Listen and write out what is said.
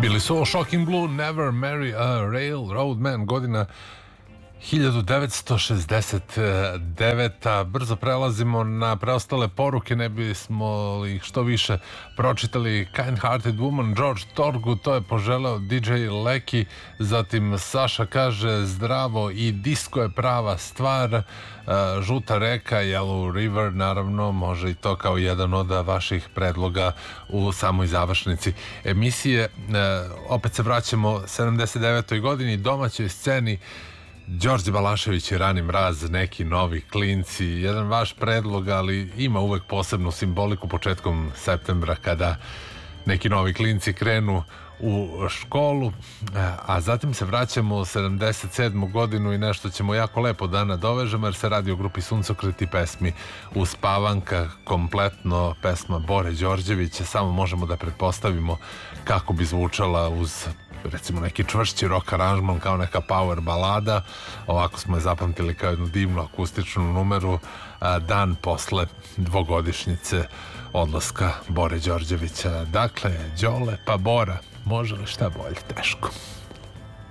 Bili su ovo Shocking Blue, Never Marry a Railroad Man, godina 1969. Brzo prelazimo na preostale poruke, ne bismo ih što više pročitali. Kind Hearted Woman, George Thorogood, to je poželeo DJ Leki. Zatim Saša kaže zdravo i disko je prava stvar. Žuta reka, Yellow River, naravno može i to kao jedan od vaših predloga u samoj završnici emisije. Opet se vraćamo 79. godini, domaćoj sceni. Đorđe Balašević i Rani Mraz, neki novi klinci, jedan vaš predlog, ali ima uvek posebnu simboliku početkom septembra kada neki novi klinci krenu u školu, a zatim se vraćamo u 77. godinu i nešto ćemo jako lepo da nadovežemo jer se radi o grupi Suncokret i pesmi Uspavanka, kompletno pesma Bore Đorđevića, samo možemo da pretpostavimo kako bi zvučala uz recimo neki čvršći rock aranžman kao neka power balada. Ovako smo je zapamtili kao jednu divnu akustičnu numeru dan posle dvogodišnjice odlaska Bore Đorđevića. Dakle, Đole pa Bora, može li šta bolje? Teško.